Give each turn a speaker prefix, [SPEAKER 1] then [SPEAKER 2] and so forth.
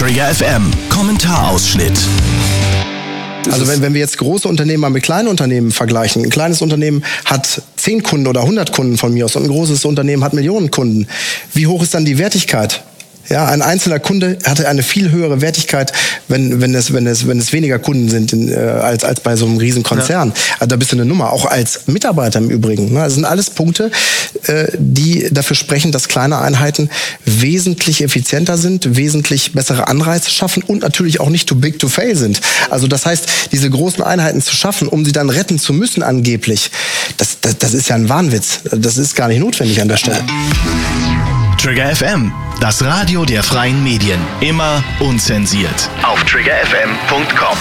[SPEAKER 1] Trigger FM Kommentarausschnitt.
[SPEAKER 2] Also wenn wir jetzt große Unternehmen mal mit kleinen Unternehmen vergleichen, ein kleines Unternehmen hat 10 Kunden oder 100 Kunden von mir aus und ein großes Unternehmen hat Millionen Kunden. Wie hoch ist dann die Wertigkeit? Ja, ein einzelner Kunde hatte eine viel höhere Wertigkeit, wenn es weniger Kunden sind als bei so einem riesen Konzern. Ja. Also da bist du eine Nummer, auch als Mitarbeiter im Übrigen. Das sind alles Punkte, die dafür sprechen, dass kleine Einheiten wesentlich effizienter sind, wesentlich bessere Anreize schaffen und natürlich auch nicht too big to fail sind. Also das heißt, diese großen Einheiten zu schaffen, um sie dann retten zu müssen angeblich, das ist ja ein Wahnwitz. Das ist gar nicht notwendig an der Stelle.
[SPEAKER 1] Trigger FM, das Radio der freien Medien. Immer unzensiert. Auf triggerfm.com.